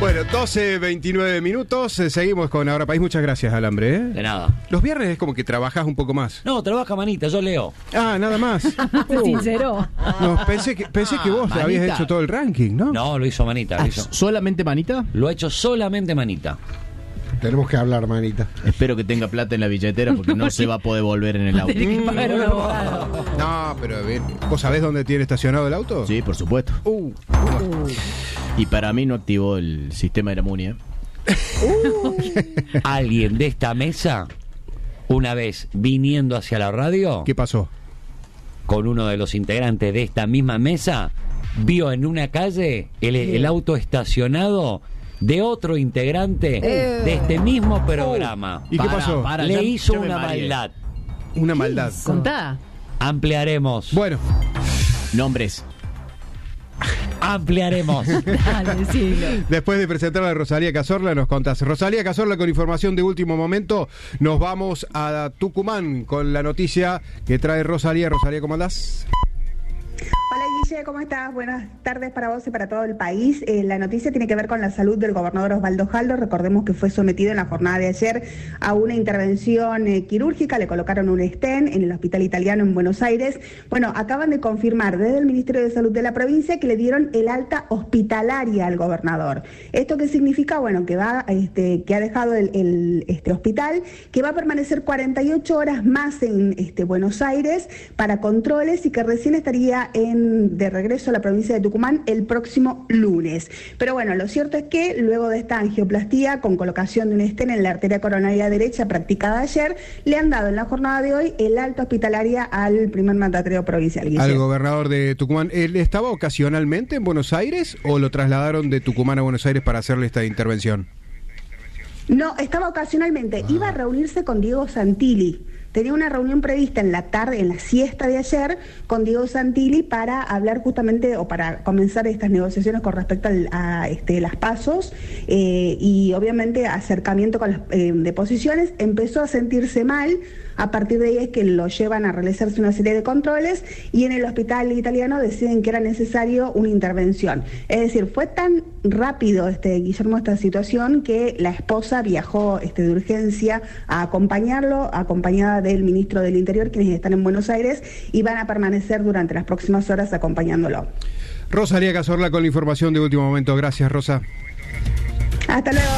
Bueno, 12:29 minutos. Seguimos con Ahora País. Muchas gracias, Alambre. De nada. Los viernes es como que trabajas un poco más. No, trabaja Manita, yo leo. Ah, nada más. Se sinceró. No, pensé que vos Manita. habías hecho todo el ranking, ¿no? No, lo hizo Manita. Lo hizo. ¿Solamente Manita? Lo ha hecho solamente Manita. Tenemos que hablar, Manita. Espero que tenga plata en la billetera porque no se va a poder volver en el auto. Tiene que pagar un abogado. No, pero a ver, ¿vos sabés dónde tiene estacionado el auto? Sí, por supuesto. Y para mí no activó el sistema de la MUNI. Alguien de esta mesa, una vez viniendo hacia la radio, ¿Qué pasó? con uno de los integrantes de esta misma mesa, vio en una calle el auto estacionado de otro integrante de este mismo programa. ¿Y qué pasó? Le hizo yo me una mareé. maldad. Una maldad. Contá. Ampliaremos. Bueno, Nombres. Ampliaremos. Dale, decilo. después de presentar a Rosalía Cazorla, nos contás. Rosalía Cazorla, con información de último momento, nos vamos a Tucumán con la noticia que trae Rosalía. Rosalía, ¿cómo andás? Hola Guille, ¿cómo estás? Buenas tardes para vos y para todo el país. La noticia tiene que ver con la salud del gobernador Osvaldo Jaldo. Recordemos que fue sometido en la jornada de ayer a una intervención quirúrgica. Le colocaron un stent en el hospital italiano en Buenos Aires. Bueno, acaban de confirmar desde el Ministerio de Salud de la provincia que le dieron el alta hospitalaria al gobernador. ¿Esto qué significa? Bueno, que que ha dejado el hospital, que va a permanecer 48 horas más en Buenos Aires para controles y que recién estaría de regreso a la provincia de Tucumán el próximo lunes. Pero bueno, lo cierto es que luego de esta angioplastía con colocación de un stent en la arteria coronaria derecha practicada ayer, le han dado en la jornada de hoy el alta hospitalaria al primer mandatario provincial. Guille. Al gobernador de Tucumán. ¿Él estaba ocasionalmente en Buenos Aires o lo trasladaron de Tucumán a Buenos Aires para hacerle esta intervención? No, estaba ocasionalmente. Iba a reunirse con Diego Santilli. Tenía una reunión prevista en la tarde, en la siesta de ayer, con Diego Santilli para hablar justamente o para comenzar estas negociaciones con respecto a las pasos y obviamente acercamiento con las deposiciones. Empezó a sentirse mal. A partir de ahí es que lo llevan a realizarse una serie de controles y en el hospital italiano deciden que era necesario una intervención. Es decir, fue tan rápido, Guillermo, esta situación que la esposa viajó de urgencia a acompañarlo, acompañada del ministro del Interior, quienes están en Buenos Aires y van a permanecer durante las próximas horas acompañándolo. Rosalía Cazorla con la información de último momento. Gracias, Rosa. Hasta luego.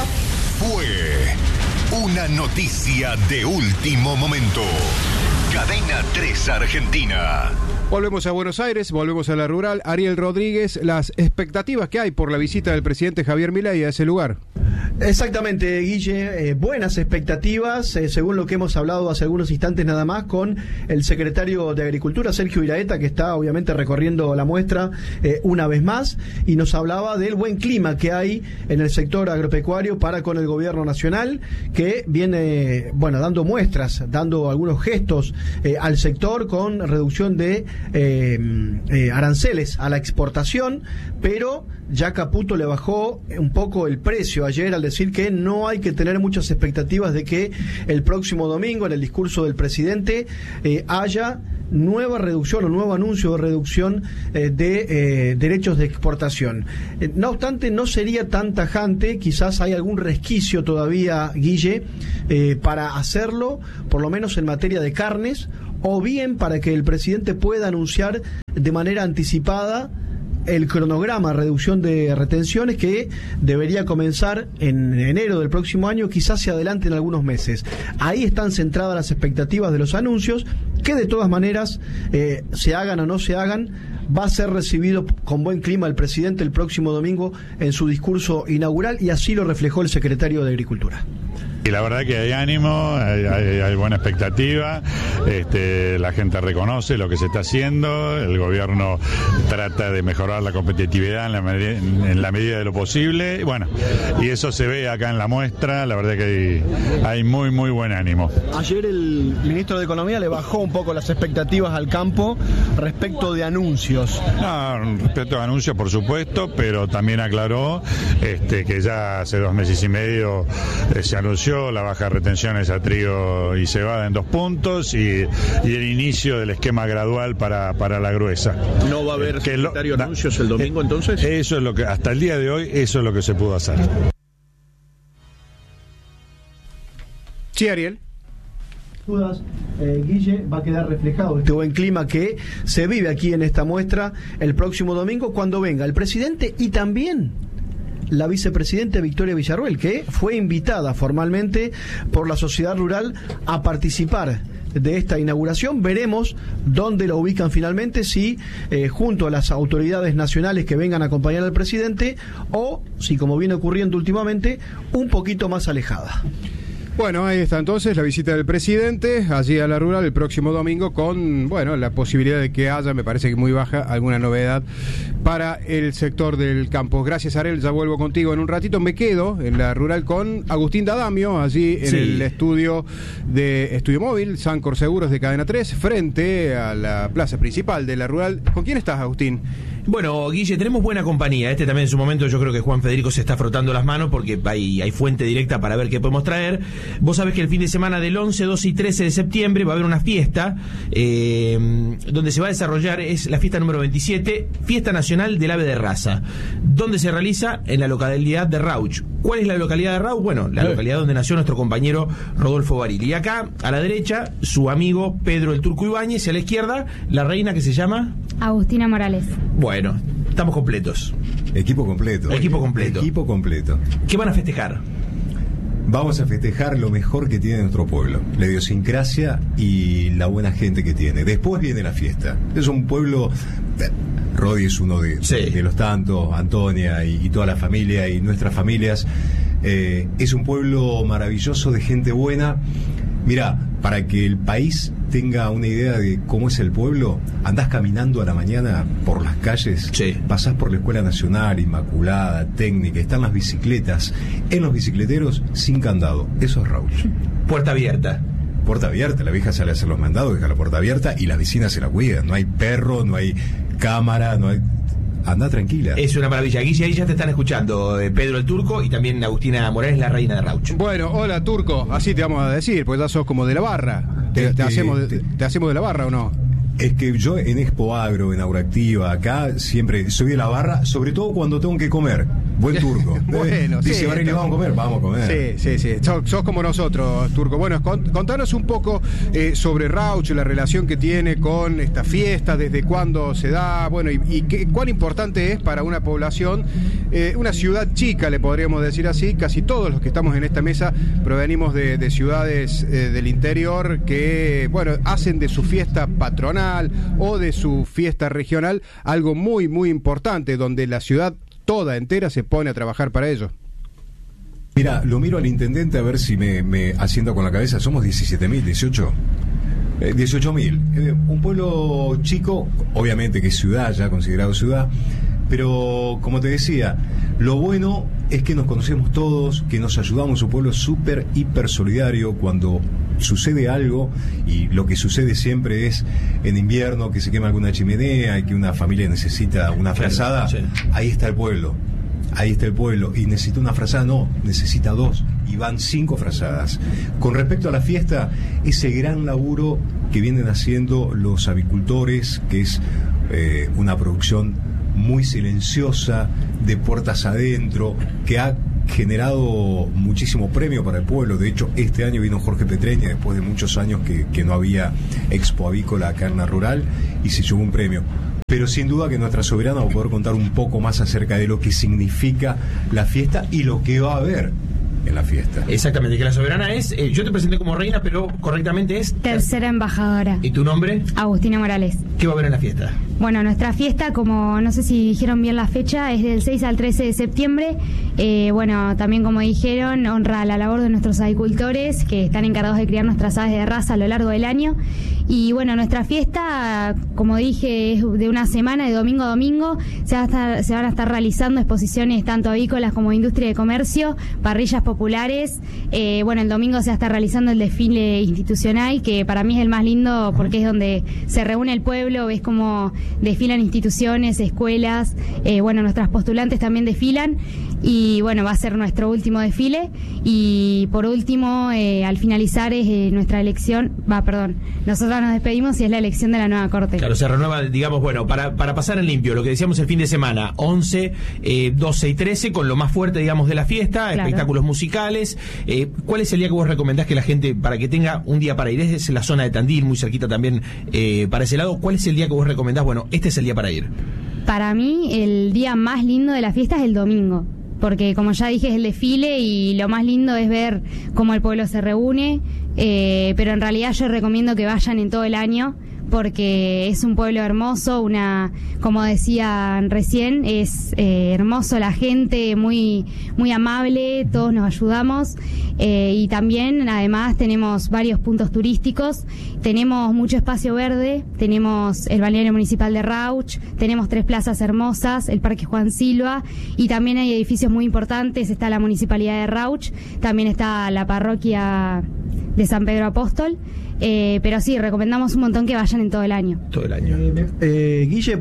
Fue una noticia de último momento. Cadena 3 Argentina. Volvemos a Buenos Aires, volvemos a la rural. Ariel Rodríguez, las expectativas que hay por la visita del presidente Javier Milei a ese lugar. Exactamente, Guille, buenas expectativas, según lo que hemos hablado hace algunos instantes nada más con el secretario de Agricultura, Sergio Iraeta, que está obviamente recorriendo la muestra una vez más, y nos hablaba del buen clima que hay en el sector agropecuario para con el gobierno nacional, que viene, dando muestras, dando algunos gestos al sector con reducción de aranceles a la exportación, pero ya Caputo le bajó un poco el precio ayer al decir que no hay que tener muchas expectativas de que el próximo domingo en el discurso del presidente haya nueva reducción o nuevo anuncio de reducción de derechos de exportación. No obstante, no sería tan tajante, quizás hay algún resquicio todavía, Guille, para hacerlo, por lo menos en materia de carnes, o bien para que el presidente pueda anunciar de manera anticipada el cronograma de reducción de retenciones que debería comenzar en enero del próximo año, quizás se adelante en algunos meses. Ahí están centradas las expectativas de los anuncios, que de todas maneras, se hagan o no se hagan, va a ser recibido con buen clima el presidente el próximo domingo en su discurso inaugural, y así lo reflejó el secretario de Agricultura. Y la verdad que hay ánimo, hay buena expectativa, la gente reconoce lo que se está haciendo, el gobierno trata de mejorar la competitividad en la medida de lo posible, y eso se ve acá en la muestra, la verdad que hay muy muy buen ánimo. Ayer el ministro de Economía le bajó un poco las expectativas al campo respecto de anuncios. anuncios. No, respecto a anuncios, por supuesto, pero también aclaró que ya hace 2 meses y medio se anunció la baja de retenciones a trigo y cebada en 2 puntos y el inicio del esquema gradual para la gruesa. ¿No va a haber secretario anuncios el domingo entonces? Eso es lo que, hasta el día de hoy, eso es lo que se pudo hacer. Sí, Ariel. Dudas, Guille, va a quedar reflejado este buen clima que se vive aquí en esta muestra el próximo domingo cuando venga el presidente y también la vicepresidenta Victoria Villarruel, que fue invitada formalmente por la sociedad rural a participar de esta inauguración. Veremos dónde lo ubican finalmente, si junto a las autoridades nacionales que vengan a acompañar al presidente o si, como viene ocurriendo últimamente, un poquito más alejada. Bueno, ahí está entonces la visita del presidente allí a la rural el próximo domingo con, bueno, la posibilidad de que haya, me parece que muy baja, alguna novedad para el sector del campo. Gracias, Ariel, ya vuelvo contigo en un ratito. Me quedo en la rural con Agustín D'Adamio, allí en el estudio de Estudio Móvil, Sancor Seguros de Cadena 3, frente a la plaza principal de la rural. ¿Con quién estás, Agustín? Bueno, Guille, tenemos buena compañía. También en su momento yo creo que Juan Federico se está frotando las manos porque hay fuente directa para ver qué podemos traer. Vos sabés que el fin de semana del 11, 12 y 13 de septiembre va a haber una fiesta donde se va a desarrollar, es la fiesta número 27, Fiesta Nacional del Ave de Raza, donde se realiza en la localidad de Rauch. ¿Cuál es la localidad de Rauch? Bueno, la localidad donde nació nuestro compañero Rodolfo Barili. Y acá, a la derecha, su amigo Pedro el Turco Ibáñez, y a la izquierda, la reina que se llama... Agustina Morales. Bueno, estamos completos. Equipo completo. Equipo completo. Equipo completo. ¿Qué van a festejar? Vamos a festejar lo mejor que tiene nuestro pueblo, la idiosincrasia y la buena gente que tiene. Después viene la fiesta. Es un pueblo... Rodi es uno de los tantos, Antonia y toda la familia y nuestras familias. Es un pueblo maravilloso de gente buena. Mirá, para que el país tenga una idea de cómo es el pueblo, andás caminando a la mañana por las calles, pasás por la Escuela Nacional, Inmaculada, Técnica, están las bicicletas, en los bicicleteros sin candado. Eso es Rauch. Puerta abierta. Puerta abierta, la vieja sale a hacer los mandados, deja la puerta abierta y las vecinas se la cuidan. No hay perro, no hay cámara, no hay... Anda tranquila. Es una maravilla. Guille, ahí ya te están escuchando Pedro el Turco y también Agustina Morales, la reina de Rauch. Bueno, hola Turco, así te vamos a decir, pues ya sos como de la barra. ¿Te hacemos de la barra o no? Es que yo en Expo Agro, en Agroactiva, acá siempre soy de la barra, sobre todo cuando tengo que comer. Buen turco. Bueno, dice, Barili, vamos a comer, vamos a comer. Sí. Sos como nosotros, Turco. Bueno, contanos un poco sobre Rauch, la relación que tiene con esta fiesta, desde cuándo se da, bueno, y cuán importante es para una población, una ciudad chica, le podríamos decir así. Casi todos los que estamos en esta mesa provenimos de ciudades del interior que, bueno, hacen de su fiesta patronal o de su fiesta regional algo muy, muy importante, donde la ciudad toda entera se pone a trabajar para ello. Mira, lo miro al intendente a ver si me asiento con la cabeza. Somos 17.000, 18.000. Un pueblo chico, obviamente que es ciudad, ya considerado ciudad, pero como te decía, lo bueno es que nos conocemos todos, que nos ayudamos. Un pueblo súper, hiper solidario. Cuando sucede algo, y lo que sucede siempre es en invierno, que se quema alguna chimenea y que una familia necesita una frazada, ahí está el pueblo. Ahí está el pueblo. Y necesita una frazada, no, necesita 2. Y van 5 frazadas. Con respecto a la fiesta, ese gran laburo que vienen haciendo los avicultores, que es una producción muy silenciosa, de puertas adentro, que ha generado muchísimo premio para el pueblo. De hecho, este año vino Jorge Petreña, después de muchos años que no había Expo Avícola acá en la rural, y se llevó un premio. Pero sin duda que nuestra soberana va a poder contar un poco más acerca de lo que significa la fiesta y lo que va a haber en la fiesta. Exactamente, que la soberana es, yo te presenté como reina, pero correctamente es... Tercera embajadora. ¿Y tu nombre? Agustina Morales. ¿Qué va a haber en la fiesta? Bueno, nuestra fiesta, como no sé si dijeron bien la fecha, es del 6 al 13 de septiembre. Bueno, también como dijeron, honra la labor de nuestros avicultores que están encargados de criar nuestras aves de raza a lo largo del año. Y bueno, nuestra fiesta, como dije, es de una semana, de domingo a domingo. Se van a estar realizando exposiciones tanto avícolas como de industria de comercio, parrillas populares. Bueno, el domingo se va a estar realizando el desfile institucional, que para mí es el más lindo porque es donde se reúne el pueblo pueblo, ves cómo desfilan instituciones, escuelas, bueno, nuestras postulantes también desfilan, y bueno, va a ser nuestro último desfile, y por último, al finalizar es nuestra elección, nosotros nos despedimos y es la elección de la nueva corte. Claro, se renueva, digamos, bueno, para pasar en limpio, lo que decíamos el fin de semana, 11, 12 y 13, con lo más fuerte, digamos, de la fiesta, claro. Espectáculos musicales. ¿Cuál es el día que vos recomendás que la gente, para que tenga un día para ir? Es la zona de Tandil, muy cerquita también para ese lado. ¿Cuál es el día que vos recomendás? Bueno, este es el día para ir. Para mí, el día más lindo de la fiesta es el domingo, porque como ya dije, es el desfile y lo más lindo es ver cómo el pueblo se reúne, pero en realidad yo recomiendo que vayan en todo el año, porque es un pueblo hermoso, como decían recién, es hermoso la gente, muy, muy amable, todos nos ayudamos, y también además tenemos varios puntos turísticos, tenemos mucho espacio verde, tenemos el balneario municipal de Rauch, tenemos 3 plazas hermosas, el Parque Juan Silva, y también hay edificios muy importantes, está la municipalidad de Rauch, también está la parroquia de San Pedro Apóstol. Pero sí, recomendamos un montón que vayan en todo el año. Todo el año. Guille,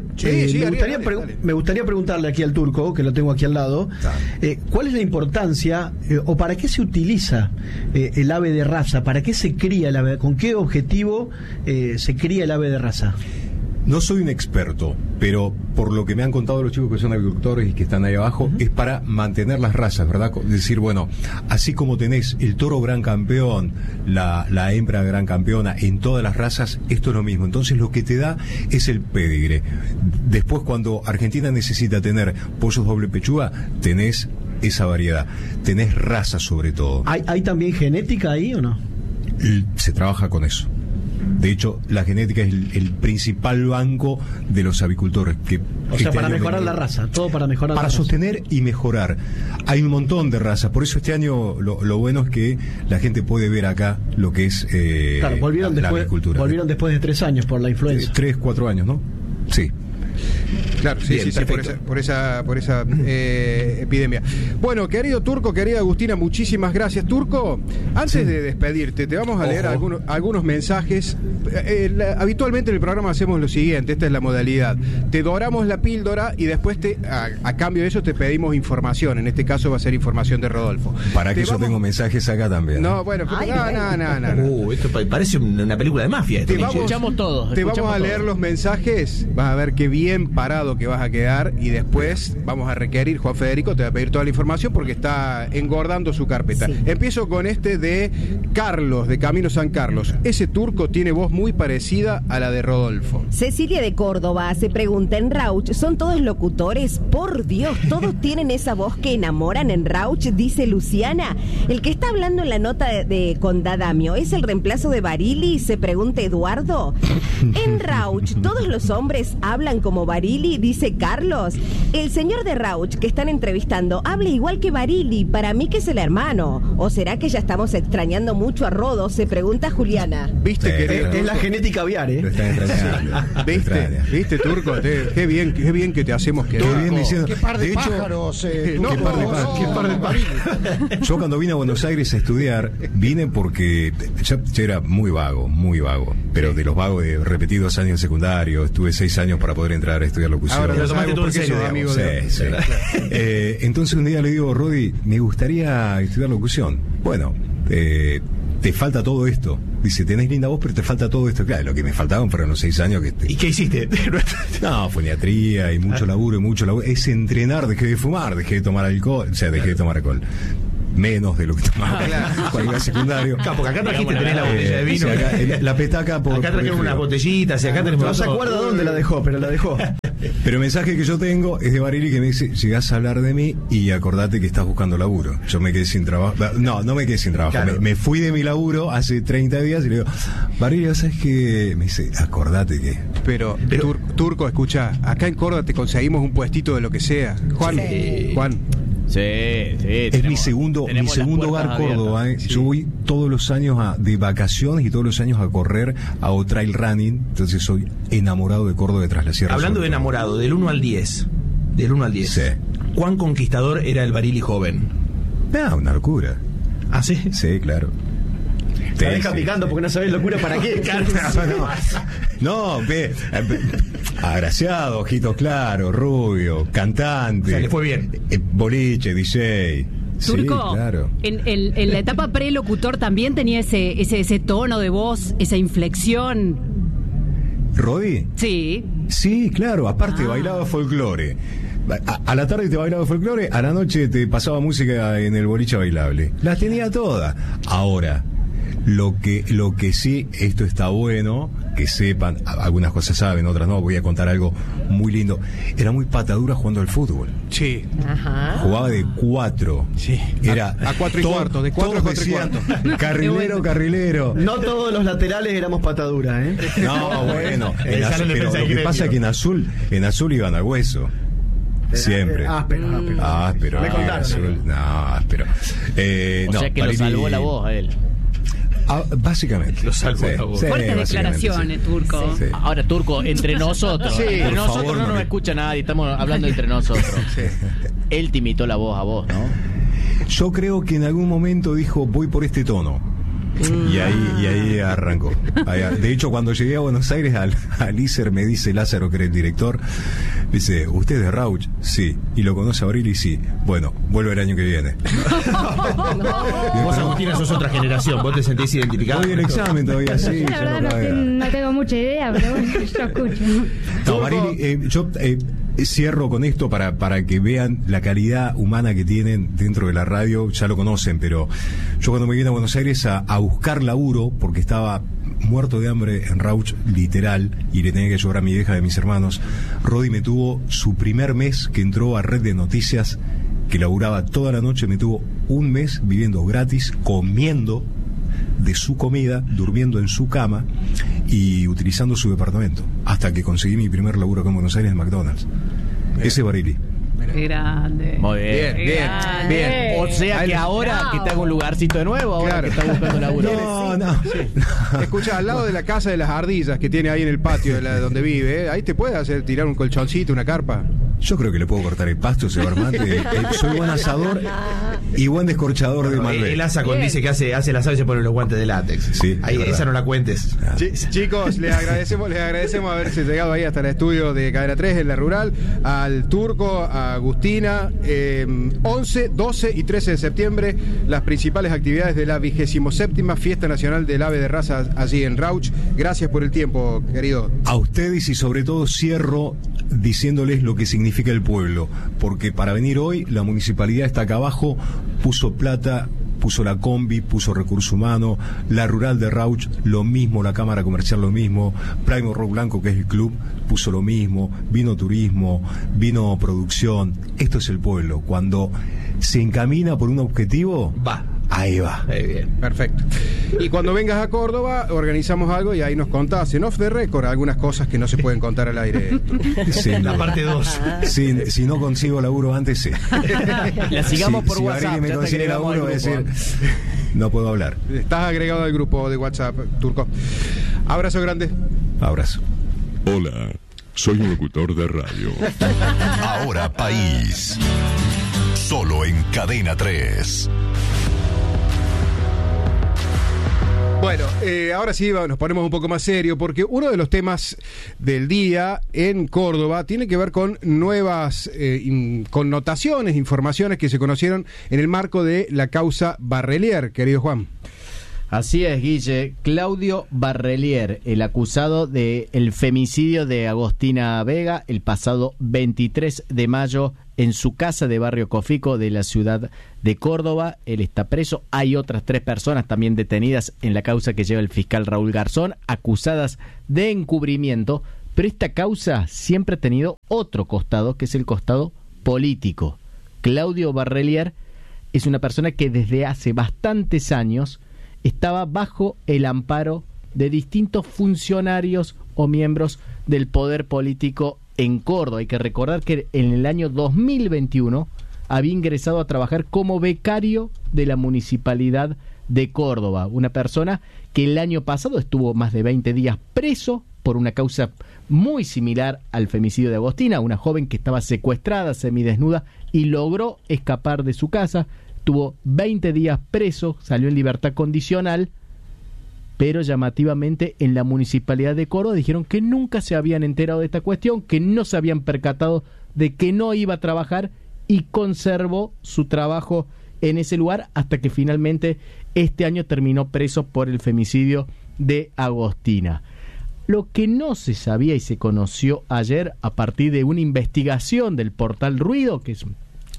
me gustaría preguntarle aquí al Turco, que lo tengo aquí al lado, ¿cuál es la importancia o para qué se utiliza el ave de raza? ¿Para qué se cría el ave? ¿Con qué objetivo se cría el ave de raza? No soy un experto, pero por lo que me han contado los chicos que son agricultores y que están ahí abajo, es para mantener las razas, ¿verdad? Es decir, bueno, así como tenés el toro gran campeón, la hembra gran campeona, en todas las razas, esto es lo mismo. Entonces lo que te da es el pedigre. Después, cuando Argentina necesita tener pollos doble pechuga, tenés esa variedad. Tenés raza sobre todo. ¿Hay también genética ahí o no? Se trabaja con eso. De hecho, la genética es el principal banco de los avicultores. O sea, para mejorar la raza, todo para mejorar para la raza. Sostener y mejorar. Hay un montón de razas, por eso este año lo bueno es que la gente puede ver acá lo que es claro, la avicultura. Volvieron después de 3 años por la influenza. 3, 4 años, ¿no? Sí. Claro, sí, bien, sí, por esa epidemia. Bueno, querido Turco, querida Agustina, muchísimas gracias. Turco, antes de despedirte, te vamos a leer algunos mensajes. Habitualmente en el programa hacemos lo siguiente, esta es la modalidad. Te doramos la píldora y después a cambio de eso te pedimos información. En este caso va a ser información de Rodolfo. Para que yo tengo mensajes acá también. No, bueno, no. Esto parece una película de mafia. Escuchamos todos. Te vamos a leer los mensajes, vas a ver qué bien parado que vas a quedar, y después vamos a requerir, Juan Federico te va a pedir toda la información porque está engordando su carpeta. Sí. Empiezo con este de Carlos, de Camino San Carlos. Ese Turco tiene voz muy parecida a la de Rodolfo. Cecilia de Córdoba se pregunta, ¿en Rauch son todos locutores? Por Dios, todos tienen esa voz que enamoran en Rauch, dice Luciana. El que está hablando en la nota de Condadamio, ¿es el reemplazo de Barili? Se pregunta Eduardo. En Rauch todos los hombres hablan como Barili, dice Carlos. El señor de Rauch que están entrevistando habla igual que Barili, para mí que es el hermano. ¿O será que ya estamos extrañando mucho a Rodo? Se pregunta Juliana. ¿Viste que es la genética aviar, Lo están extrañando. ¿Viste, Turco? Qué bien que te hacemos quedar. Qué par de pájaros. Qué par de pájaros. Yo cuando vine a Buenos Aires a estudiar, vine porque yo era muy vago, pero de los vagos de repetidos años en secundario, estuve 6 años para poder entrar a estudiar locución. Ahora lo tomaste todo en serio, amigo. Sí. Entonces un día le digo, Rodi, me gustaría estudiar locución. Bueno, te falta todo esto. Dice, tenés linda voz, pero te falta todo esto. Claro, lo que me faltaban fueron los 6 años que... ¿Y qué hiciste? No, foniatría y mucho laburo. Es entrenar, dejé de fumar, dejé de tomar alcohol. O sea, dejé de tomar alcohol. Menos de lo que tomaba cuando iba secundario. Porque acá trajiste, tenés la botella de vino. La petaca por... Acá trajimos unas botellitas y acá tenemos... No se acuerda dónde la dejó, pero la dejó. Pero el mensaje que yo tengo es de Barili, que me dice, llegás a hablar de mí y acordate que estás buscando laburo. Yo me quedé sin trabajo. No me quedé sin trabajo. Claro. Me fui de mi laburo hace 30 días y le digo, Barili, ¿sabes qué? Me dice, acordate que... Pero Turco, escucha, acá en Córdoba te conseguimos un puestito de lo que sea. Juan. Sí, es mi segundo hogar Córdoba. Sí. Yo voy todos los años de vacaciones y todos los años a correr a trail running. Entonces soy enamorado de Córdoba, de Tras la Sierra. Hablando de enamorado, del 1 al 10. Sí. ¿Cuán conquistador era el Barili joven? Una locura. ¿Ah, sí? Sí, claro. Te deja picando porque no sabés locura para qué. No, agraciado, ojitos claros, rubio, cantante. O sea, le fue bien. Boliche, DJ. Turco, sí, claro. en la etapa prelocutor también tenía ese tono de voz, esa inflexión. ¿Rodi? Sí. Sí, claro, aparte bailaba folclore. A la tarde te bailaba folclore, a la noche te pasaba música en el boliche bailable. Las tenía todas. Ahora, lo que sí, esto está bueno, que sepan, algunas cosas saben, otras no, voy a contar algo muy lindo. Era muy patadura jugando al fútbol. Sí. Ajá. Jugaba de 4. Sí. Era a 4 y cuarto, de 4 a 4 y cuarto. Carrilero. No todos los laterales éramos patadura, ¿eh? No, bueno. Pero lo que pasa es que en azul iban al hueso. Siempre. Áspero. Me contaron. Azul, no, áspero. O sea que lo salvó la voz a él. Básicamente. Lo salvó la voz. Fuertes declaraciones, sí. Turco. Sí. Ahora, Turco, entre nosotros. Sí, entre por nosotros favor, no nos escucha nadie, estamos hablando entre nosotros. Sí. Él te imitó la voz a vos, ¿no? Yo creo que en algún momento dijo, voy por este tono. Y ahí arrancó. De hecho, cuando llegué a Buenos Aires, al ISER me dice Lázaro, que era el director, dice, ¿usted es de Rauch? Sí. ¿Y lo conoce a Barili? Sí. Bueno, vuelve el año que viene. Vos, Agustina, sos otra generación. ¿Vos te sentís identificado? Voy el examen todavía, sí. La verdad no tengo mucha idea, pero bueno, yo escucho. No, Barili, yo cierro con esto para que vean la calidad humana que tienen dentro de la radio. Ya lo conocen, pero yo cuando me vine a Buenos Aires a buscar laburo, porque estaba muerto de hambre en Rauch, literal, y le tenía que llevar a mi vieja y a mis hermanos, Rodi me tuvo su primer mes que entró a Red de Noticias, que laburaba toda la noche, me tuvo un mes viviendo gratis, comiendo de su comida, durmiendo en su cama y utilizando su departamento, hasta que conseguí mi primer laburo acá en Buenos Aires en McDonald's. Ese es Barili. Qué grande. Muy bien. Bien. O sea que ahora que te hago un lugarcito de nuevo, ahora Claro. que está buscando laburo. No. Escucha, al lado de la casa de las ardillas que tiene ahí en el patio de donde vive, ahí te puede hacer tirar un colchoncito, una carpa. Yo creo que le puedo cortar el pasto, cebar mate. Soy buen asador y buen descorchador de Malbec. El asa con dice que hace el asado y se pone los guantes de látex. Sí, Ahí, es esa verdad. no la cuentes. Chicos, les agradecemos haberse llegado ahí hasta el estudio de Cadena 3 en la Rural, al Turco, a Agustina. 11, 12 y 13 de septiembre, las principales actividades de la 27ª Fiesta Nacional del Ave de Raza allí en Rauch. Gracias por el tiempo, querido. A ustedes, y sobre todo cierro diciéndoles lo que significa el pueblo, porque para venir hoy la municipalidad está acá abajo, puso plata, puso la combi, puso recurso humano, la Rural de Rauch lo mismo, la Cámara Comercial lo mismo, Primo Rock Blanco, que es el club, puso lo mismo, vino turismo, vino producción. Esto es el pueblo. Cuando se encamina por un objetivo, Va. ahí va. Bien. Perfecto. Y cuando vengas a Córdoba, organizamos algo y ahí nos contás en off the record algunas cosas que no se pueden contar al aire. Sí, La parte 2. si no consigo laburo antes, sí. La sigamos por si WhatsApp. Barili me ya te consigue agregamos laburo, al voy a grupo. decir, no puedo hablar. Estás agregado al grupo de WhatsApp, Turco. Abrazo grande. Abrazo. Hola, soy un locutor de radio. Ahora País. Solo en Cadena 3. Bueno, ahora sí nos ponemos un poco más serio, porque uno de los temas del día en Córdoba tiene que ver con nuevas connotaciones, informaciones que se conocieron en el marco de la causa Barrelier, querido Juan. Así es, Guille. Claudio Barrelier, el acusado del femicidio de Agostina Vega el pasado 23 de mayo en su casa de Barrio Cofico de la ciudad de Córdoba. Él está preso. Hay otras 3 personas también detenidas en la causa que lleva el fiscal Raúl Garzón, acusadas de encubrimiento, pero esta causa siempre ha tenido otro costado, que es el costado político. Claudio Barrelier es una persona que desde hace bastantes años estaba bajo el amparo de distintos funcionarios o miembros del poder político en Córdoba. Hay que recordar que en el año 2021 había ingresado a trabajar como becario de la Municipalidad de Córdoba, una persona que el año pasado estuvo más de 20 días preso por una causa muy similar al femicidio de Agostina, una joven que estaba secuestrada, semidesnuda, y logró escapar de su casa. Tuvo 20 días preso, salió en libertad condicional pero llamativamente en la Municipalidad de Córdoba dijeron que nunca se habían enterado de esta cuestión, que no se habían percatado de que no iba a trabajar y conservó su trabajo en ese lugar hasta que finalmente este año terminó preso por el femicidio de Agostina. Lo que no se sabía y se conoció ayer a partir de una investigación del portal Ruido, que es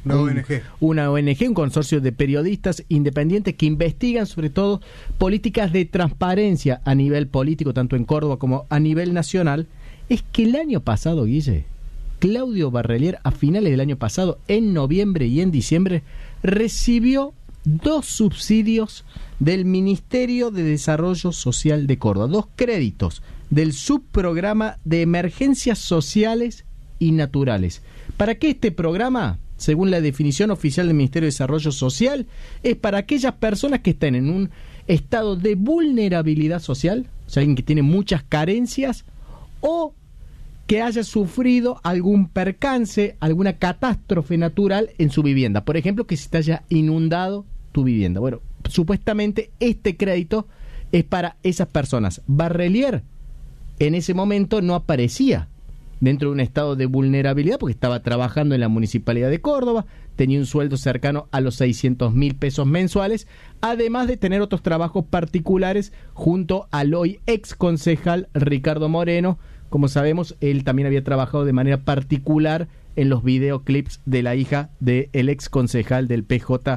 una ONG, un consorcio de periodistas independientes que investigan sobre todo políticas de transparencia a nivel político, tanto en Córdoba como a nivel nacional, es que el año pasado, Guille, Claudio Barrelier, a finales del año pasado, en noviembre y en diciembre, recibió 2 subsidios del Ministerio de Desarrollo Social de Córdoba, 2 créditos del subprograma de emergencias sociales y naturales. ¿Para qué este programa? Según la definición oficial del Ministerio de Desarrollo Social, es para aquellas personas que estén en un estado de vulnerabilidad social, o sea, alguien que tiene muchas carencias, o que haya sufrido algún percance, alguna catástrofe natural en su vivienda. Por ejemplo, que se te haya inundado tu vivienda. Bueno, supuestamente este crédito es para esas personas. Barrelier en ese momento no aparecía dentro de un estado de vulnerabilidad porque estaba trabajando en la Municipalidad de Córdoba, tenía un sueldo cercano a los 600.000 pesos mensuales, además de tener otros trabajos particulares junto al hoy ex concejal Ricardo Moreno. Como sabemos, él también había trabajado de manera particular en los videoclips de la hija del ex concejal del PJ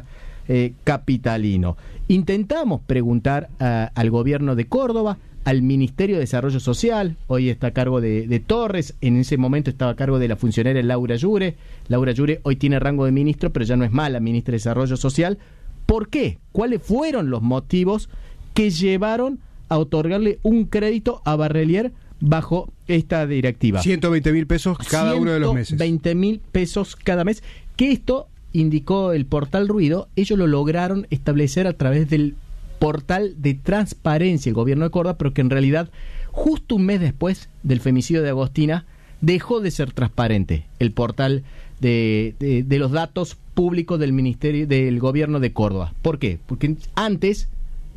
capitalino. Intentamos preguntar al gobierno de Córdoba, al Ministerio de Desarrollo Social, hoy está a cargo de Torres, en ese momento estaba a cargo de la funcionaria Laura Llure. Laura Llure hoy tiene rango de ministro, pero ya no es más la ministra de Desarrollo Social. ¿Por qué? ¿Cuáles fueron los motivos que llevaron a otorgarle un crédito a Barrelier bajo esta directiva? 120.000 pesos cada uno de los meses. 120.000 pesos cada mes, que esto, indicó el portal Ruido, ellos lo lograron establecer a través del portal de transparencia el gobierno de Córdoba, pero que en realidad justo un mes después del femicidio de Agostina dejó de ser transparente el portal de los datos públicos del ministerio del gobierno de Córdoba. ¿Por qué? Porque antes,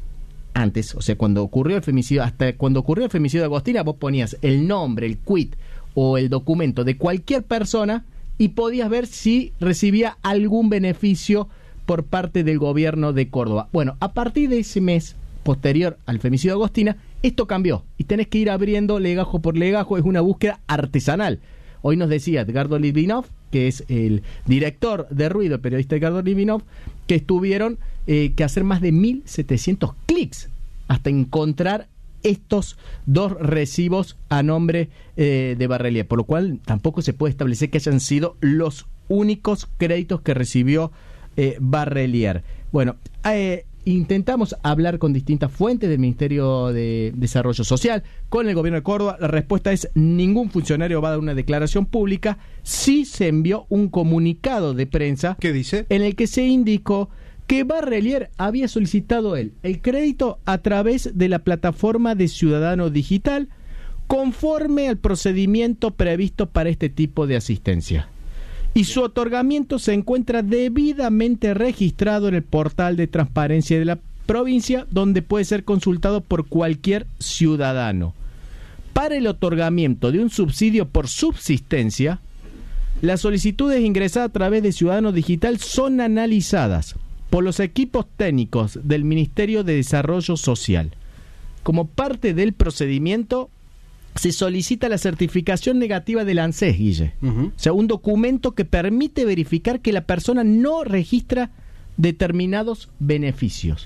o sea, cuando ocurrió el femicidio, hasta cuando ocurrió el femicidio de Agostina, vos ponías el nombre, el quit o el documento de cualquier persona y podías ver si recibía algún beneficio por parte del gobierno de Córdoba. Bueno, a partir de ese mes posterior al femicidio de Agostina, esto cambió y tenés que ir abriendo legajo por legajo, es una búsqueda artesanal. Hoy nos decía Edgardo Litvinov, que es el director de Ruido, el periodista Edgardo Litvinov, que tuvieron que hacer más de 1.700 clics hasta encontrar estos 2 recibos a nombre de Barrelier, por lo cual tampoco se puede establecer que hayan sido los únicos créditos que recibió Barrelier. Bueno, intentamos hablar con distintas fuentes del Ministerio de Desarrollo Social, con el gobierno de Córdoba. La respuesta es: ningún funcionario va a dar una declaración pública. Sí se envió un comunicado de prensa. ¿Qué dice? En el que se indicó que Barrelier había solicitado el crédito a través de la plataforma de Ciudadano Digital, conforme al procedimiento previsto para este tipo de asistencia. Y su otorgamiento se encuentra debidamente registrado en el portal de transparencia de la provincia, donde puede ser consultado por cualquier ciudadano. Para el otorgamiento de un subsidio por subsistencia, las solicitudes ingresadas a través de Ciudadano Digital son analizadas por los equipos técnicos del Ministerio de Desarrollo Social. Como parte del procedimiento, se solicita la certificación negativa del ANSES, Guille. O sea, un documento que permite verificar que la persona no registra determinados beneficios.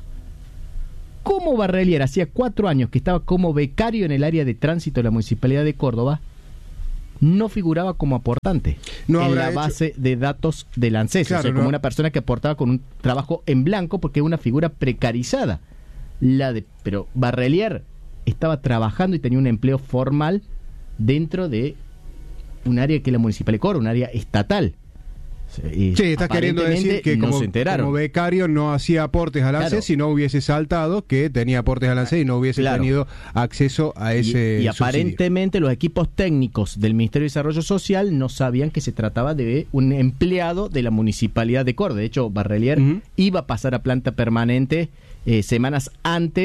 Como Barrelier hacía 4 años que estaba como becario en el área de tránsito de la Municipalidad de Córdoba, no figuraba como aportante en la base de datos del ANSES. Claro, o sea, como una persona que aportaba con un trabajo en blanco, porque es una figura precarizada. Pero Barrelier estaba trabajando y tenía un empleo formal dentro de un área que es la Municipalidad de Córdoba, un área estatal. Sí, estás queriendo decir que como becario no hacía aportes al ANSES, si no hubiese saltado que tenía aportes al ANSES y no hubiese tenido acceso a ese y aparentemente los equipos técnicos del Ministerio de Desarrollo Social no sabían que se trataba de un empleado de la Municipalidad de Córdoba. De hecho, Barrelier iba a pasar a planta permanente semanas antes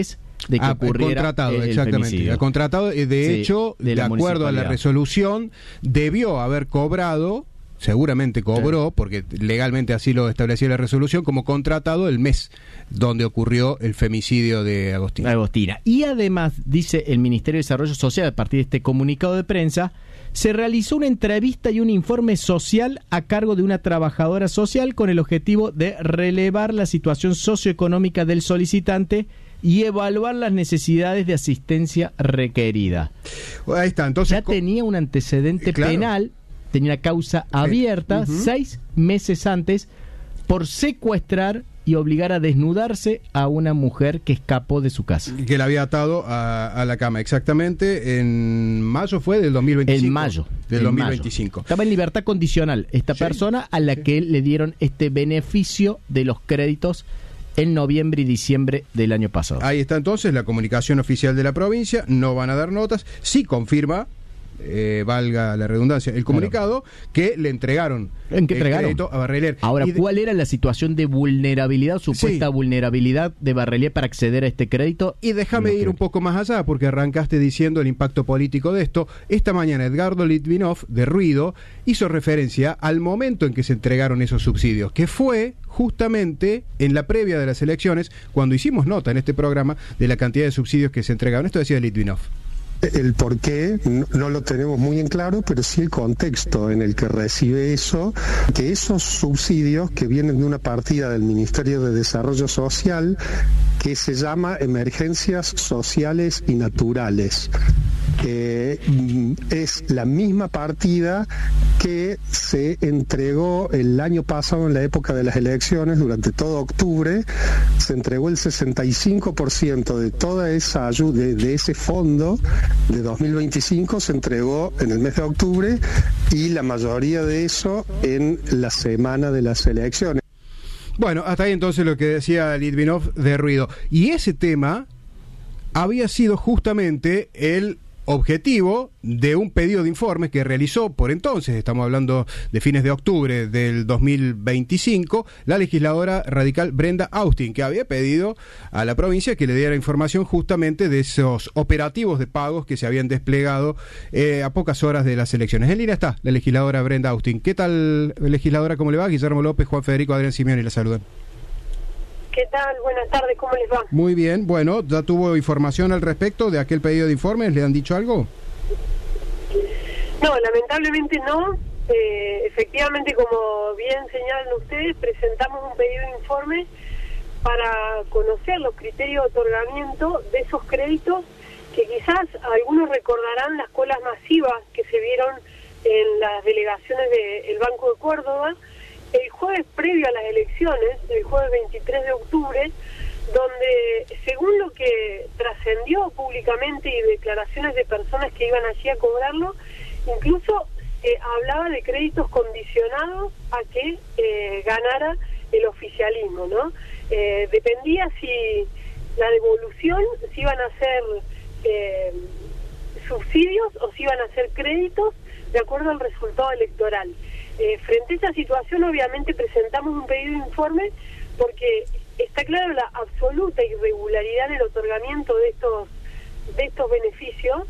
de que ocurriera contratado, el exactamente. femicidio. El contratado, de hecho, de acuerdo a la municipalidad. resolución, debió haber cobrado, seguramente cobró, porque legalmente así lo establecía la resolución, como contratado el mes donde ocurrió el femicidio de Agostina. Y además, dice el Ministerio de Desarrollo Social, a partir de este comunicado de prensa, se realizó una entrevista y un informe social a cargo de una trabajadora social con el objetivo de relevar la situación socioeconómica del solicitante y evaluar las necesidades de asistencia requerida. Ahí está, entonces... Ya tenía un antecedente penal, tenía una causa abierta 6 meses antes por secuestrar y obligar a desnudarse a una mujer que escapó de su casa. Que la había atado a la cama, exactamente, en mayo fue del 2025. En mayo. Del en 2025. Mayo. Estaba en libertad condicional esta persona a la que le dieron este beneficio de los créditos en noviembre y diciembre del año pasado. Ahí está entonces la comunicación oficial de la provincia, no van a dar notas, sí confirma, valga la redundancia, el comunicado, que le entregaron el crédito a Barrelier. Ahora, ¿cuál era la situación de vulnerabilidad, supuesta vulnerabilidad de Barrelier para acceder a este crédito? Y déjame ir un poco más allá, porque arrancaste diciendo el impacto político de esto. Esta mañana Edgardo Litvinov, de Ruido, hizo referencia al momento en que se entregaron esos subsidios, que fue justamente en la previa de las elecciones, cuando hicimos nota en este programa de la cantidad de subsidios que se entregaron. Esto decía Litvinov. El por qué no lo tenemos muy en claro, pero sí el contexto en el que recibe eso, que esos subsidios que vienen de una partida del Ministerio de Desarrollo Social que se llama Emergencias Sociales y Naturales. Es la misma partida que se entregó el año pasado en la época de las elecciones, durante todo octubre. Se entregó el 65% de toda esa ayuda, de ese fondo de 2025, se entregó en el mes de octubre, y la mayoría de eso en la semana de las elecciones. Bueno, hasta ahí entonces lo que decía Litvinov de Ruido. Y ese tema había sido justamente el objetivo de un pedido de informes que realizó por entonces, estamos hablando de fines de octubre del 2025, la legisladora radical Brenda Austin, que había pedido a la provincia que le diera información justamente de esos operativos de pagos que se habían desplegado a pocas horas de las elecciones. En línea está la legisladora Brenda Austin. ¿Qué tal, legisladora? ¿Cómo le va? Guillermo López, Juan Federico, Adrián Simeoni, la saludan. ¿Qué tal? Buenas tardes, ¿cómo les va? Muy bien, bueno, ¿ya tuvo información al respecto de aquel pedido de informes? ¿Le han dicho algo? No, lamentablemente no. Efectivamente, como bien señalan ustedes, presentamos un pedido de informe para conocer los criterios de otorgamiento de esos créditos que quizás algunos recordarán las colas masivas que se vieron en las delegaciones del Banco de Córdoba el jueves previo a las elecciones, el jueves 23 de octubre, donde según lo que trascendió públicamente y declaraciones de personas que iban allí a cobrarlo, incluso hablaba de créditos condicionados a que ganara el oficialismo, ¿no? Dependía si la devolución, si iban a ser subsidios o si iban a ser créditos de acuerdo al resultado electoral. Frente a esa situación, obviamente presentamos un pedido de informe porque está claro la absoluta irregularidad del otorgamiento de estos beneficios,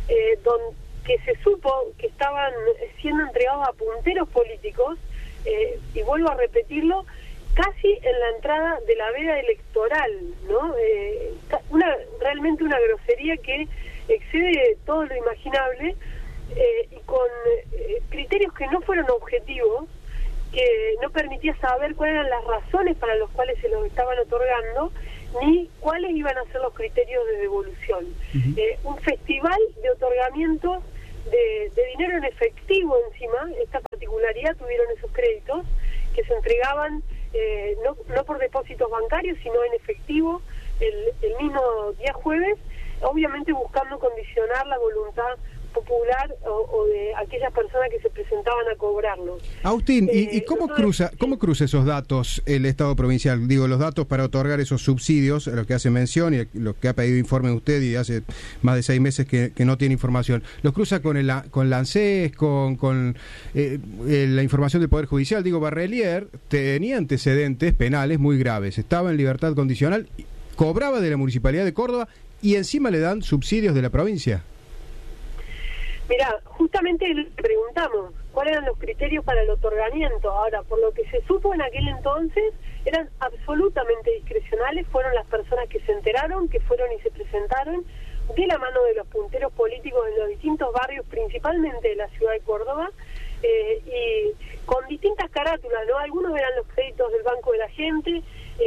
que se supo que estaban siendo entregados a punteros políticos, y vuelvo a repetirlo, casi en la entrada de la veda electoral, ¿no? Realmente una grosería que excede todo lo imaginable, y con criterios que no fueron objetivos, que no permitía saber cuáles eran las razones para las cuales se los estaban otorgando, ni cuáles iban a ser los criterios de devolución. Un festival de otorgamiento de dinero en efectivo encima. Esta particularidad tuvieron esos créditos, que se entregaban no por depósitos bancarios, sino en efectivo el mismo día jueves, obviamente buscando condicionar la voluntad popular o de aquellas personas que se presentaban a cobrarlo. Austin, ¿y cómo cruza esos datos el Estado provincial? Digo, los datos para otorgar esos subsidios, a los que hace mención y lo que ha pedido informe usted, y hace más de 6 meses que no tiene información. ¿Los cruza con la ANSES, con la información del Poder Judicial? Digo, Barrelier tenía antecedentes penales muy graves, estaba en libertad condicional, cobraba de la Municipalidad de Córdoba y encima le dan subsidios de la provincia. Mirá, justamente le preguntamos cuáles eran los criterios para el otorgamiento. Ahora, por lo que se supo en aquel entonces, eran absolutamente discrecionales, fueron las personas que se enteraron, que fueron y se presentaron de la mano de los punteros políticos en los distintos barrios, principalmente de la ciudad de Córdoba, y con distintas carátulas, ¿no? Algunos eran los créditos del Banco de la Gente,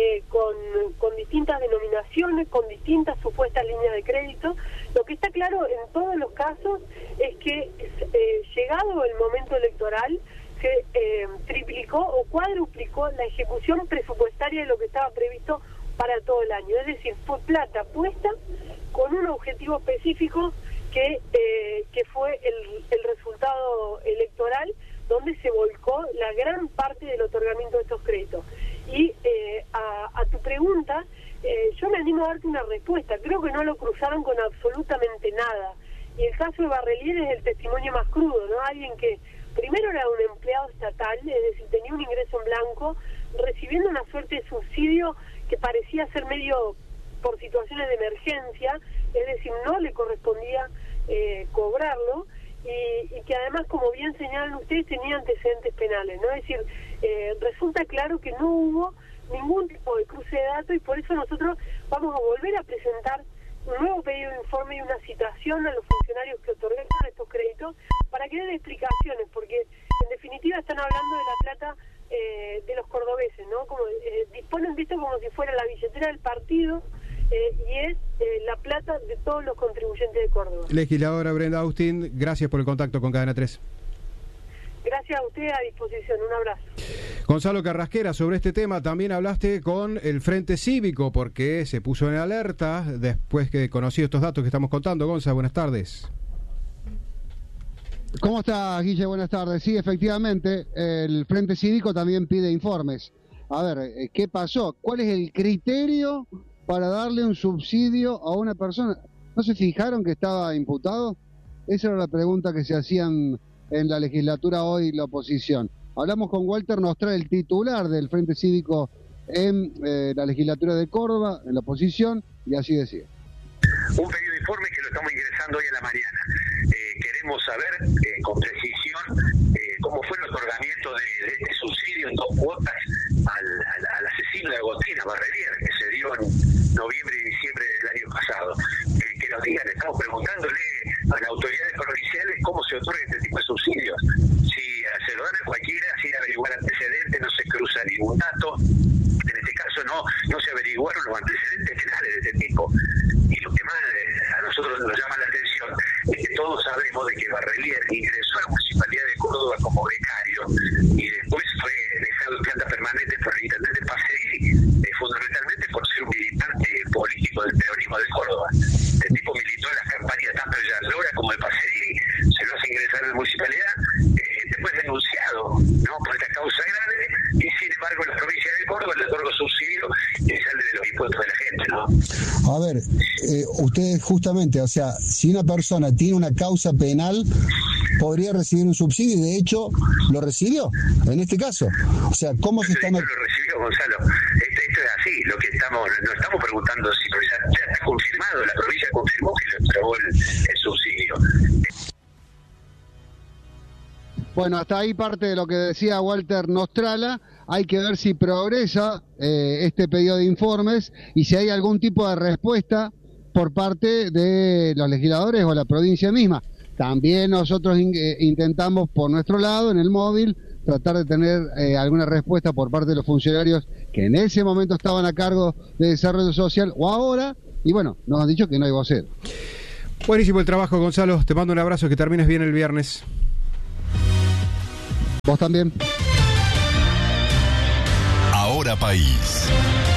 con distintas denominaciones, con distintas supuestas líneas de crédito. Lo que está claro en todos los casos es que llegado el momento electoral se triplicó o cuadruplicó la ejecución presupuestaria de lo que estaba previsto para todo el año. Es decir, fue plata puesta con un objetivo específico que fue el resultado electoral, donde se volcó la gran parte del otorgamiento de estos créditos. Y a tu pregunta, yo me animo a darte una respuesta. Creo que no lo cruzaron con absolutamente nada. Y el caso de Barrelier es el testimonio más crudo, ¿no? Alguien que primero era un empleado estatal, es decir, tenía un ingreso en blanco, recibiendo una suerte de subsidio que parecía ser medio por situaciones de emergencia, es decir, no le correspondía cobrarlo, y que además, como bien señalan ustedes, tenía antecedentes penales, ¿no? Es decir, resulta claro que no hubo ningún tipo de cruce de datos, y por eso nosotros vamos a volver a presentar un nuevo pedido de informe y una citación a los funcionarios que otorgaron estos créditos para que den explicaciones, porque en definitiva están hablando de la plata de los cordobeses, ¿no? Como disponen de esto como si fuera la billetera del partido, y es la plata de todos los contribuyentes de Córdoba. Legisladora Brenda Austin, gracias por el contacto con Cadena 3. Gracias a usted, a disposición, un abrazo. Gonzalo Carrasquera, sobre este tema también hablaste con el Frente Cívico, porque se puso en alerta después que conocí estos datos que estamos contando. Gonzalo, buenas tardes. ¿Cómo está, Guille? Buenas tardes. Sí, efectivamente, el Frente Cívico también pide informes. A ver, ¿qué pasó? ¿Cuál es el criterio para darle un subsidio a una persona? ¿No se fijaron que estaba imputado? Esa era la pregunta que se hacían en la legislatura hoy la oposición. Hablamos con Walter Nostra, el titular del Frente Cívico en la legislatura de Córdoba, en la oposición, y así decía. Un pedido de informe que lo estamos ingresando hoy a la mañana. Queremos saber con precisión cómo fue el otorgamiento de este subsidio en 2 cuotas al asesino de Agostina Barrelier, que se dio en noviembre y diciembre del año pasado. Que nos digan, estamos preguntándole a las autoridades provinciales cómo se otorga este tipo de subsidios. Si se lo dan a cualquiera sin averiguar antecedentes, no se cruza ningún dato. En este caso no se averiguaron los antecedentes penales de este tipo. Y lo que más a nosotros nos llama la atención es que todos sabemos de que Barrelier ingresó a la Municipalidad de Córdoba como becario y después fue dejado en planta permanente por el intendente Pacerini, fundamentalmente por ser un militante político del peronismo de Córdoba. Este tipo militó en las campañas tanto de Lora como de Pacerini, se lo hace ingresar a la municipalidad, después denunciado, ¿no?, por esta causa grave, y sin embargo en la provincia de Córdoba le otorga subsidio que sale de los impuestos de la gente, ¿no? A ver, ustedes justamente, o sea, si una persona tiene una causa penal, podría recibir un subsidio, y de hecho lo recibió, en este caso. O sea, ¿cómo se está...? Lo recibió, Gonzalo. Esto es así, lo que no estamos preguntando si ya está confirmado, la provincia confirmó que le entregó el subsidio. Bueno, hasta ahí parte de lo que decía Walter Nostrala. Hay que ver si progresa este pedido de informes y si hay algún tipo de respuesta por parte de los legisladores o la provincia misma. También nosotros intentamos por nuestro lado, en el móvil, tratar de tener alguna respuesta por parte de los funcionarios que en ese momento estaban a cargo de desarrollo social o ahora, y bueno, nos han dicho que no hay vocero. Buenísimo el trabajo, Gonzalo. Te mando un abrazo, que termines bien el viernes. Vos también. Ahora País.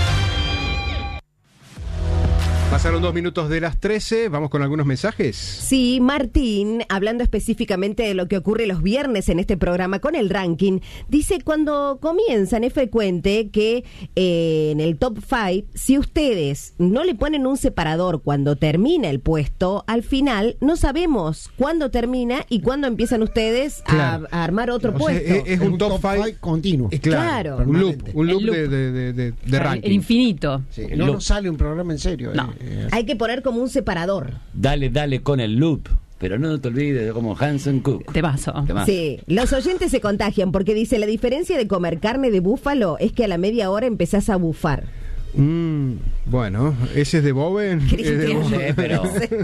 Pasaron 2 minutos de las 13, vamos con algunos mensajes. Sí, Martín, hablando específicamente de lo que ocurre los viernes en este programa con el ranking, dice: cuando comienzan es frecuente que en el top 5, si ustedes no le ponen un separador cuando termina el puesto, al final no sabemos cuándo termina y cuándo empiezan ustedes a armar otro puesto. Es un top 5 continuo. Claro. Un loop de ranking. El infinito. Sí, no nos sale un programa en serio. No. Hay que poner como un separador. Dale con el loop. Pero no te olvides de como Hanson Cook. Temazo. Sí, los oyentes se contagian porque dice, la diferencia de comer carne de búfalo es que a la media hora empezás a bufar. Bueno, ese es de Boven. Pero...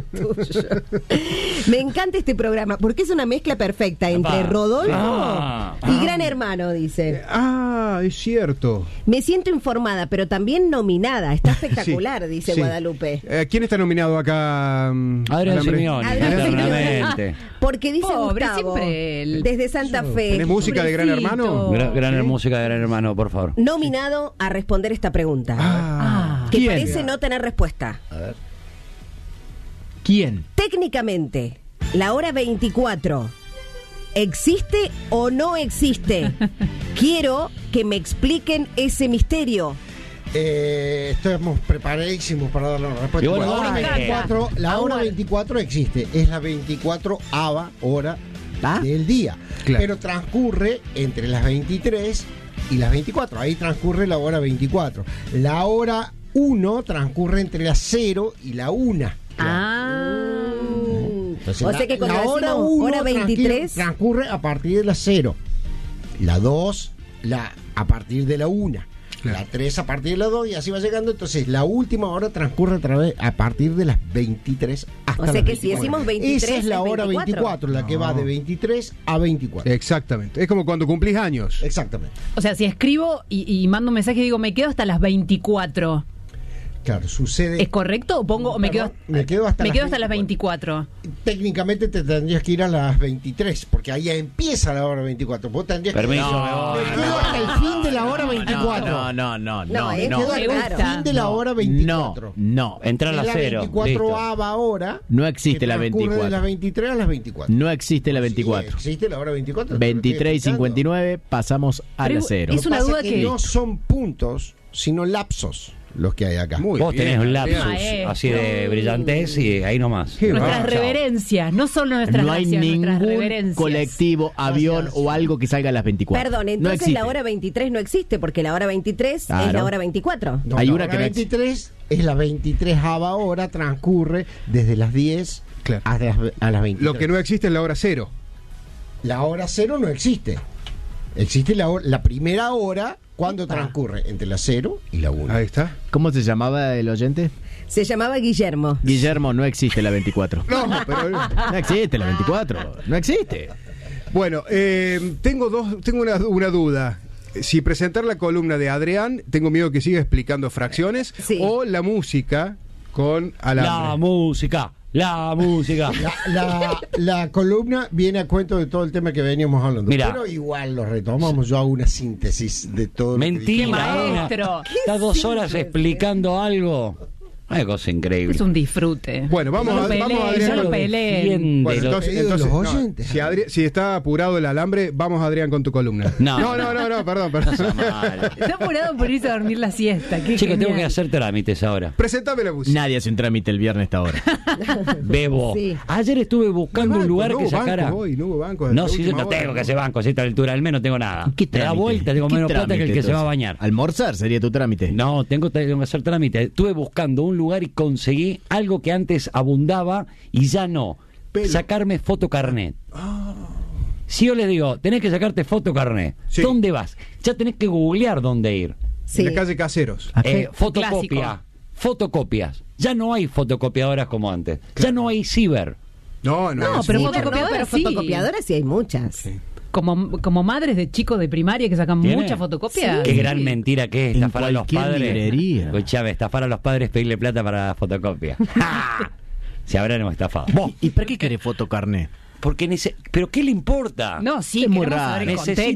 Me encanta este programa porque es una mezcla perfecta entre Rodolfo y Gran Hermano, dice. Es cierto. Me siento informada, pero también nominada. Está espectacular, dice Guadalupe. ¿Quién está nominado acá? Adrián Simeone. Porque dice Pobre, Gustavo, siempre él. desde Santa Fe. ¿Tenés música de Gran Hermano? Gran música de Gran Hermano, por favor. Nominado a responder esta pregunta. Que ¿Quién? parece no tener respuesta. A ver. ¿Quién? Técnicamente, la hora 24, ¿existe o no existe? Quiero que me expliquen ese misterio. Estamos preparadísimos para dar la respuesta. Bueno, la hora 24 existe, es la 24ª hora del día, pero transcurre entre las 23 y las 24, ahí transcurre la hora 24. La hora 1 transcurre entre las 0 y la 1. Entonces, o sea que cuando la hora decimos 1 hora 23 transcurre a partir de la 0. La 2 a partir de la 1. La 3 a partir de la 2 y así va llegando. Entonces la última hora transcurre a partir de las 23 hasta o sea las que 24. si decimos 23 esa es la hora 24, la que va de 23 a 24. Exactamente. Es como cuando cumplís años. Exactamente. O sea, si escribo y mando un mensaje y digo, me quedo hasta las 24. Claro, sucede. ¿Es correcto? ¿O pongo o me quedo hasta las 24? Técnicamente te tendrías que ir a las 23, porque ahí ya empieza la hora 24. Vos tendrías Permiso, que me quedo hasta el fin de la hora 24. No. Me quedo hasta el fin de la hora 24. No. Entra a las 0. La 24ª hora. No existe la 24. De las 23 a las 24. No existe la 24. Sí, existe la hora 24. 23 y 59 pasamos a la 0. Es una duda que no son puntos, sino lapsos los que hay acá. Vos tenés un lapsus así de brillantez y ahí nomás. Nuestras reverencias, no solo nuestras no hay gracias, nuestras ningún reverencias. colectivo, avión o algo que salga a las 24. Perdón, entonces la hora 23 no existe porque la hora 23 es la hora 24. No, hay una que 23 es la 23ª hora, transcurre desde las 10 a las 23. Lo que no existe es la hora 0. La hora 0 no existe. Existe la primera hora cuando transcurre entre la 0 y la 1. Ahí está. ¿Cómo se llamaba el oyente? Se llamaba Guillermo. Guillermo, no existe la 24. No, pero no existe la 24. No existe. Bueno, tengo una duda. Si presentar la columna de Adrián, tengo miedo que siga explicando fracciones, o la música con alambre. La música. La columna viene a cuento de todo el tema que veníamos hablando. Mirá. Pero igual lo retomamos. Yo hago una síntesis de todo. Mentira. Maestro. Está 2 horas explicando algo. Una cosa increíble. Es un disfrute. Bueno, vamos a Adrián. No peleen. Bueno, entonces si está apurado el alambre, vamos Adrián con tu columna. No, perdón. Está apurado por irse a dormir la siesta. Chicos, tengo que hacer trámites ahora. Presentame la música. Nadie hace un trámite el viernes hasta ahora. Bebo. Sí. Ayer estuve buscando un lugar que sacara. No hubo banco. No, si yo no tengo que hacer banco a esta altura, al menos no tengo nada. ¿Qué Te da vuelta, tengo menos plata que el que se va a bañar. ¿Almorzar sería tu trámite? No, tengo que hacer trámite. Estuve buscando un lugar y conseguí algo que antes abundaba y ya no. Sacarme fotocarnet. Si yo les digo, tenés que sacarte fotocarnet, ¿dónde vas? Ya tenés que googlear dónde ir. En la calle Caseros. Fotocopias. Ya no hay fotocopiadoras como antes. Ya no hay ciber. No, pero fotocopiadoras sí. Fotocopiadoras sí hay muchas. Sí. Como madres de chicos de primaria que sacan muchas fotocopias. Qué gran mentira que es estafar a los padres. Librería. Escuchame, estafar a los padres, pedirle plata para la fotocopia. Se habrán estafado. ¿Y para qué querés fotocarnet? Porque ¿pero qué le importa? No, sí, es muy queremos saber raro. el contexto.